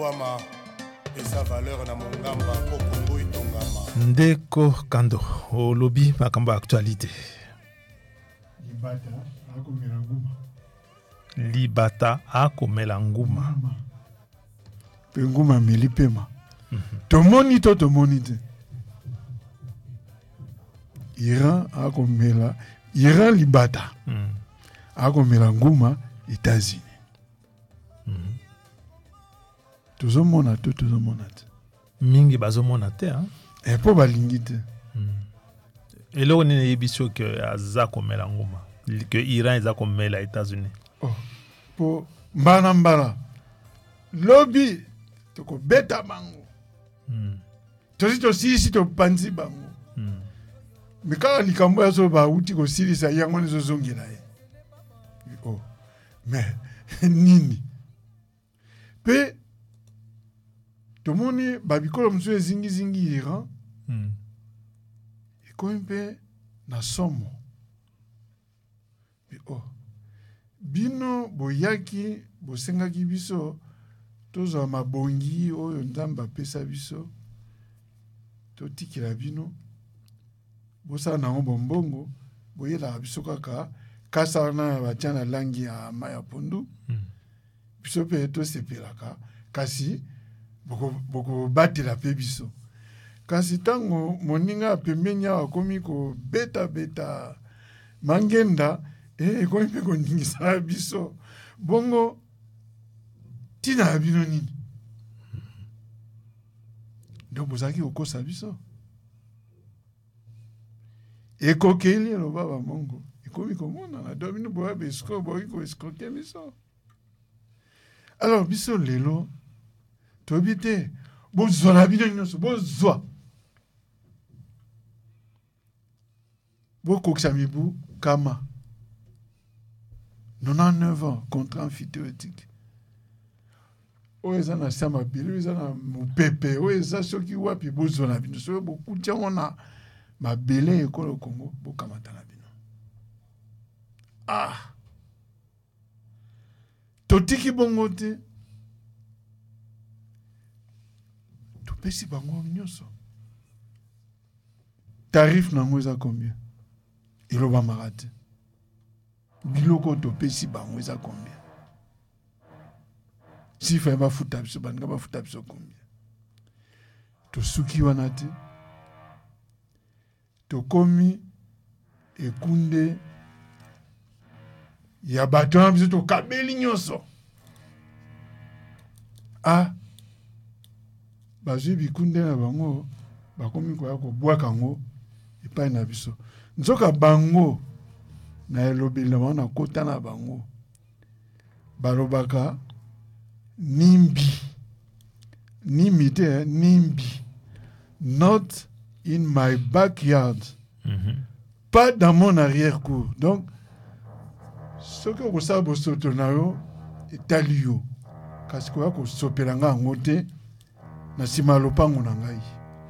Wama et sa valeur na mongamba po Kongo itongama. Ndeko Kando au lobby makamba actualité. Libata akomela nguma. Penguma milipema. Tomoni to tomoni te. Iran akomela Iran libata. Akomela nguma États-Unis. Tozomona te. Mingi bazomona te hein. Et po balingi te. Elo ni yebiso que aza komela nguma. Que Iran eza komela États-Unis. Oh. Po mbala. Lobby toko beta bango. Tosi to panzi bango. Mikala likambo ya so ba uti ko silisa yango nezo zongela ye. Oh. Mais nini? Pe tomoni babikolo mso zingi Iran. Ekoimpe na somo. Oh. Bino boyaki bosengaki biso tozo mabongi oyo ndamba pesa biso totikila bino bosa na bombongo boyela biso kaka kasa na batiana langi ya maya pondu biso pe to sepelaka kasi boko batela pe biso kasi tango moninga pembenya akomi ko beta mangenda ekomi pe koningisa biso bongo tina bino nini donc bozaki okosa biso ekokeli eloba bamongo ekomi komona na domino boya besko boyi ko escroquer biso alors biso lelo tobite bozwa bino nyonso bozwa bokokisa mibu kama 99 ans contre amphithéotique. Oeza na sama bili, oeza na mupepe, oeza soki wapi bozo na bino. So bokutia ona mabele ekolo Congo bokamata na bino. Ah. Totiki bongo te. Topesi bango nyonso. Tarif nango eza combien? Iloba marate. Biloko topesi bango eza combien? Si fa ba futa biso banga ba futa biso combien? To suki wana te. To komi ekunde ya bato na biso to kabeli nyonso. Ah. Bazwi bikunde na bango bakomi ko ya ko bwaka ngo epai na biso. Nzoka bango na elobela wana kota na bango balobaka nimbi not in my backyard pas dans mon arrière-cour donc ce que vous savez bosoto na yo etali yo kasi ko ya ko sopela nga ngote na sima lopango na ngai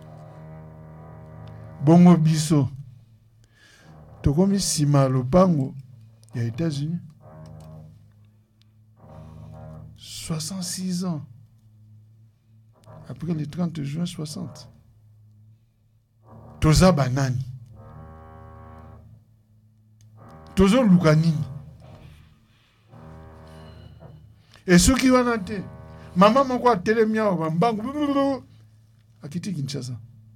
bongo biso tokomi sima lopango ya États-Unis 66 ans après le 30 juin 60 toza banani tozo lukanini et ceux qui wana te mama moko atelemi awa bambangu akiti Kinshasa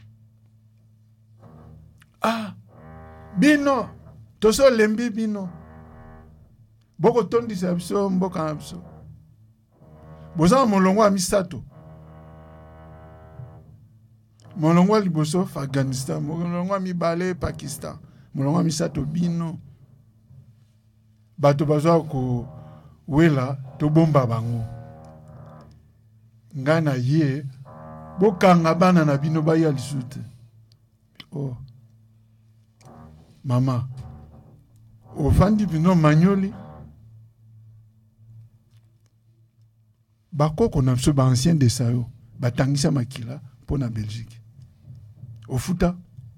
ah bino toso lembi bino boko tondisa biso mboka na biso boza molongo ya misato molongo ya liboso Afghanistan molongo ya mibale Pakistan molongo ya misato bino bato bazwa ko wela to bomba bango ngana ye bokanga bana na bino baya lisute oh mama ofandi bino manyoli bakoko na biso ba ancien de sayo batangisa makila pona Belgique ofuta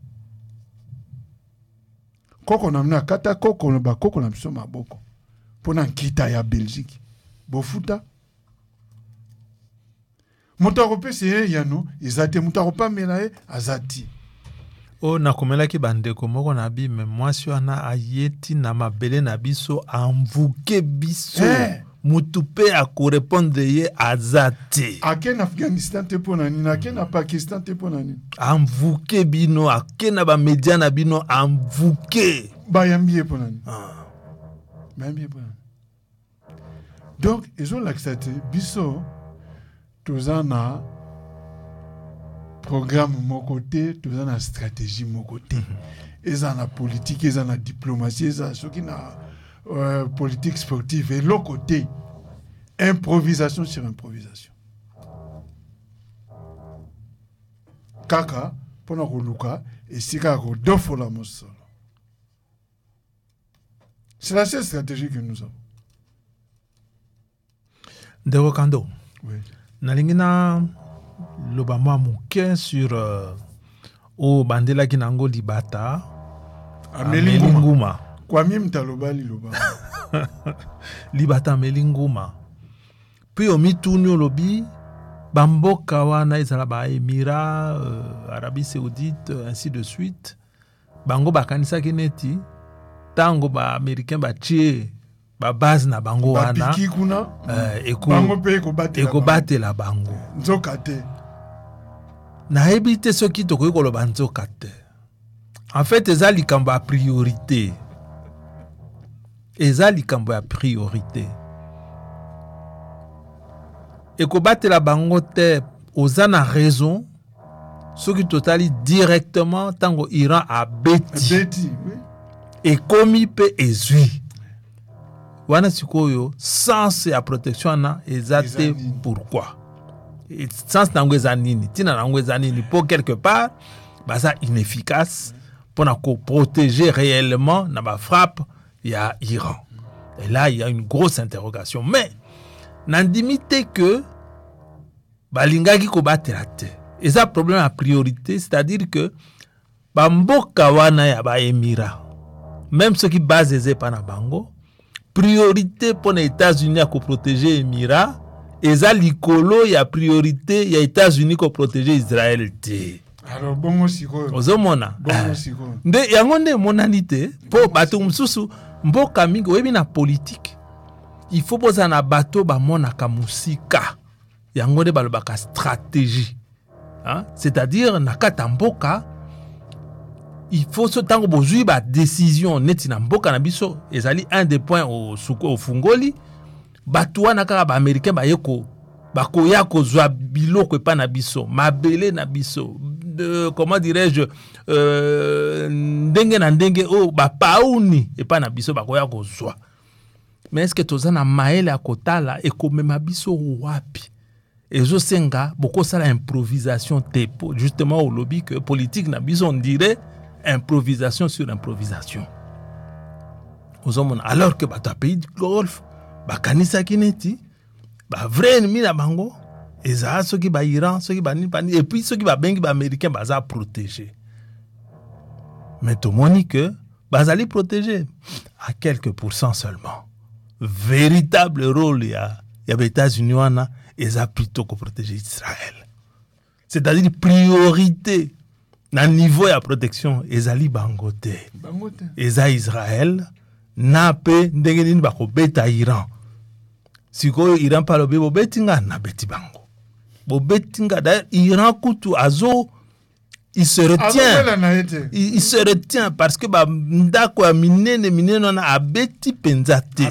koko na mna kata koko na bakoko na biso maboko pona nkita ya Belgique bofuta Moutarope c'est yano, ezate moutaropa melae azati. O nakomela ki bandeko moko na bi me mwasi wana ayeti na mabele na biso amvuke biso. Mutu pe akorepondre ye azate. Ake na Afghanistan te ponani, ake na Pakistan te ponani. Amvuke bino, ake na ba media na bino amvuke. Bayambiye ponani. Bayambiye ponani. Donc, ils ont l'accepté. Biso, tous en a programme mon côté, tous en a stratégie mon côté. Ils en a politique, ils en a diplomatie, ils en a ce qui n'a politique sportive. Et l'autre côté, improvisation sur improvisation. Kaka, pendant que Luka, et si Kaka, deux fois la mousse. C'est la seule stratégie que nous avons. Ndeko Kando. Oui. Nalingi na lobama muke sur o bandela kinango libata Amelinguma. Kwa mimi mtalobali loba. Libata Amelinguma. Puis o mituni olobi bamboka wana ezala ba Émirats, Arabie Saoudite, ainsi de suite. Bango bakanisa kineti tango ba américain ba tie ba base na bango wana bapiki kuna bango pe ekobate la bango nzoka te na ebite soki to ko loba nzoka te. En fait eza likambo ya priorité, eza likambo ya priorité ekobate la bango te. Oza na raison soki totali directement tango Iran a beti oui. Ekomi pe ezui wana sikoyo sans ya protection na ezate. Pourquoi sans nango ezanini tina nango ezanini pour quelque part baza inefficace pour na ko protéger réellement na ba frappe ya Iran. Et là il y a une grosse interrogation, mais nandimite que balingaki ko batela te eza problème à priorité, c'est-à-dire que bamboka wana ya ba Émirats, même ceux qui basent pas na bango, priorité pour les États-Unis à protéger les Émirats, et ça likolo ya priorité ya États-Unis à protéger Israël te. Alors bongo siko. Ozomona. Bongo siko. Nde yango nde monanité po bato mususu mboka mingi webi na politique. Il faut poser na bato ba mona kamusika. Yango nde balobaka stratégie. Hein? C'est-à-dire na kata mboka il faut ce temps bozui ba décision neti na mboka na biso ezali un des points au fungoli batwa na kaka ba américain ba yeko ba koya ko zwa biloko pa na biso mabele na biso de comment dirais-je ndenge na ndenge o ba pauni e pa na biso ba koya ko zwa. Mais est-ce que tozana maele akotala e komema biso wapi ezo senga boko sala improvisation tepo justement au lobby que politique na biso on dirait improvisation sur improvisation. Alors que bato pays du Golfe, bakanisa kineti, ba vrai ennemi na bango, eza ceux qui ba Iran, ceux qui ba Nipani, et puis ceux qui ba bengi ba américain baza protéger. Mais tout le monde dit que bazali protéger à quelques pourcents seulement. Véritable rôle ya ba États-Unis wana, eza plutôt que protéger Israël. C'est-à-dire priorité. Na niveau ya protection ezali bangote eza Israël na pe ndenge nini bako beta Iran sikoyo Iran palo bebo betinga na beti bango bo betinga d'ailleurs Iran kutu azo il se retient parce que ba ndako ya minene na abeti penzate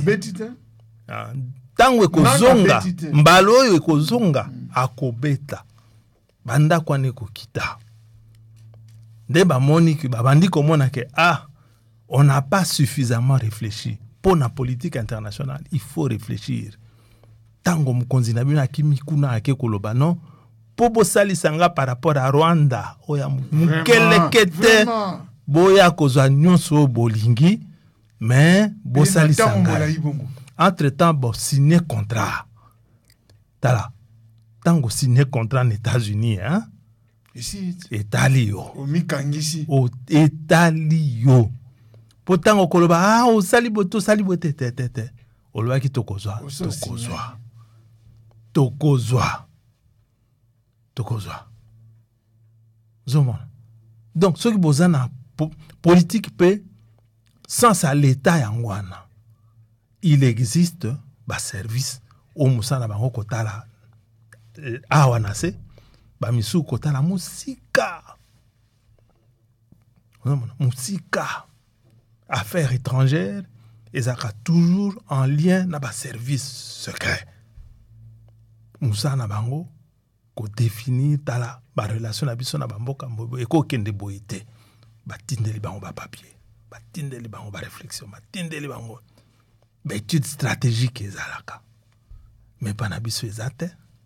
tango ekozonga mbalo oyo ekozonga akobeta bandako ane kokita. Deba Monique, babandi komona que on n'a pas suffisamment réfléchi pour la politique internationale. Il faut réfléchir. Tango mukonzi na bina kimikuna ake koloba non pobo sali sanga par rapport à Rwanda oya mukele kete boya kozwa nyonso bolingi mais bo sali sanga entre temps bo signer contrat tala tango signer contrat aux États-Unis hein. Ici, Etalio. Omikangisi. O Etalio. Potango koloba o saliboto salibote tete. Oloba ki tokozwa. tokozwa zomona. Donc soki boza na politique pe sans à l'état yango wana il existe ba service o musala bango kotala awa na se ba misu kotala musika musika affaires étrangères ezaka toujours en lien na ba service secret musala na bango ko définir tala ba relation na biso na bamboka mbobo eko kende boité batindeli bango ba papier batindeli bango ba réflexion batindeli bango ba étude stratégique ezalaka mais pas na biso ezate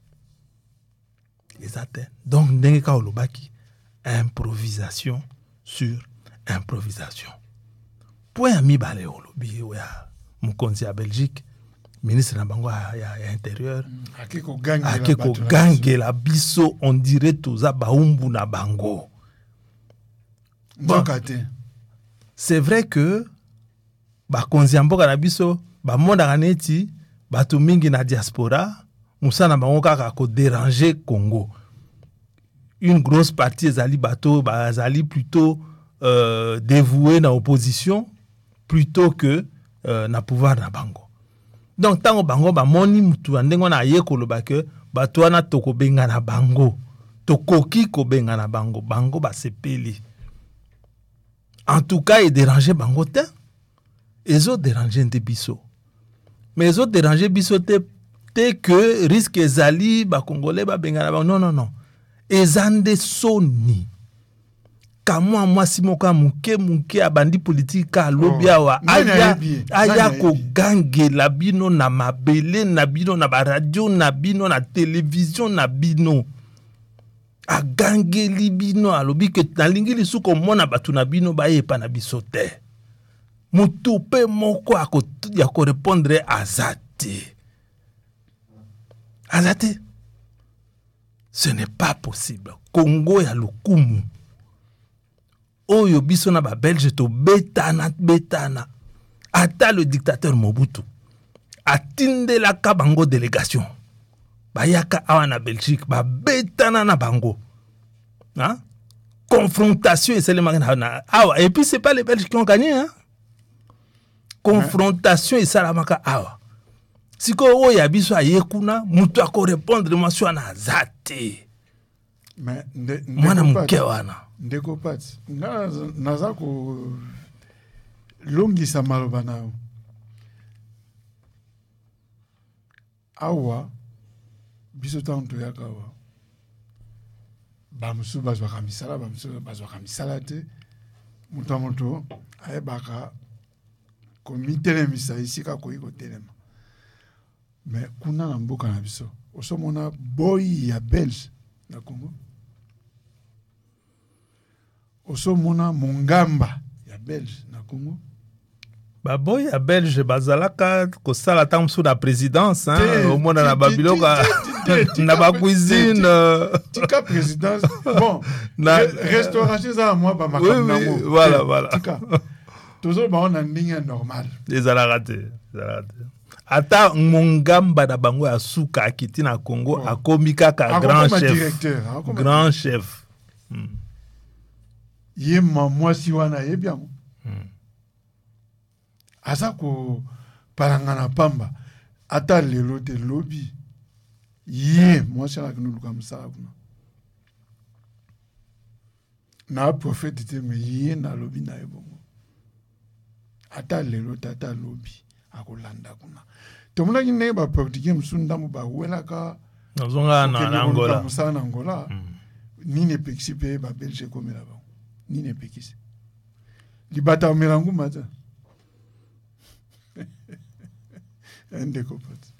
donc ndenge ka olobaki improvisation sur improvisation point ya mibale olobi ya mokonzi ya Belgique ministre na bango ya intérieur ake kogangela biso on dirait toza baumbu na bango. Bon, c'est vrai que bakonzi ya mboka na biso bamondaka neti bato mingi na diaspora musana bango kaka ko déranger Congo. Une grosse partie ezali bato bazali plutôt dévoués na opposition plutôt que na pouvoir na bango. Donc tango bango bamoni mutu ndengo na ye koloba ke bato wana tokobenga na bango tokoki kobenga na bango bango basepeli. En tout cas, il dérangeait bangote. Ils ont dérangé des biso. Mais ils ont dérangé biso te que risque ezali ba congolais ba bengana non. Ezande soni. Kamwa mwasi moka muke abandi politique ka lobia wa aya ko gange la bino na mabele na bino na ba radio na bino na télévision na bino. A gange libino alobi ke nalingi lisuko mona batu na bino bayepa na biso te mutu pe moko ya ko répondre azate ce n'est pas possible. Congo ya lokumu oyo biso na ba Belge to betana ata le dictateur Mobutu atindela ka bango délégation bayaka awa na Belgique ba betana na bango. Hein? Confrontation et c'est le awa. Et puis c'est pas les Belges qui ont gagné, hein? Confrontation et salamaka awa. Siko o ya biso ayekuna mutu ako répondre maswa na zate. Mais mwana muke wana ndeko pati naza ko longisa maloba nao awa biso tanto yakawa bamusu bazwaka misala bamusu bazwaka misala te moto ayebaka komitelemisa isika koyi kotelema. Mais kuna na mboka na biso osomona boy ya Belge na Congo osomona mongamba ya Belge na Congo ba boy ya Belge bazalaka ko sala tam sous la présidence hein au monde na babiloka na ba cuisine tika présidence bon na restauration za moi ba makambo voilà tika toujours ba on a ligne normale les ala raté ata mongamba na bango ya suka akiti na Congo akomi kaka grand chef yema mwasi wana yebia azako parangana pamba ata lelo te lobi ye mwasi ala kinuluka msala kuna na prophète te me ye na lobi na ebongo ata lelo tata lobi akolanda kuna tomona kine ba politique msunda mu ba welaka nazonga na Angola musala na Angola nini pexipe ba Belge komela ba nini pekisi libata melangu mata ndeko pati